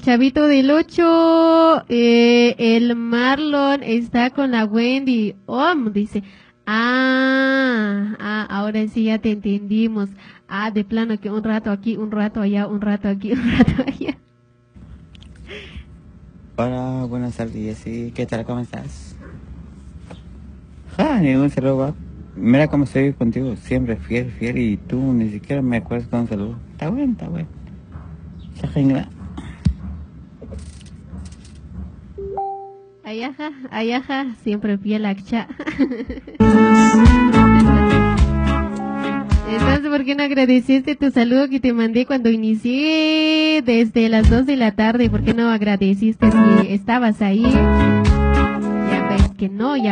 chavito del 8, el Marlon está con la Wendy. Dice, ahora sí ya te entendimos. De plano que un rato aquí, un rato allá, un rato aquí, un rato allá. Hola, buenas tardes, sí, ¿qué tal? ¿Cómo estás? Ningún saludo. Mira cómo estoy contigo, siempre fiel, y tú ni siquiera me acuerdas con un saludo. Está bueno, está bueno. Chajingra. Ayaja, siempre fiel accha. Entonces, ¿por qué no agradeciste tu saludo que te mandé cuando inicié desde las 2 de la tarde? ¿Por qué no agradeciste si estabas ahí? Ya ves que no, ya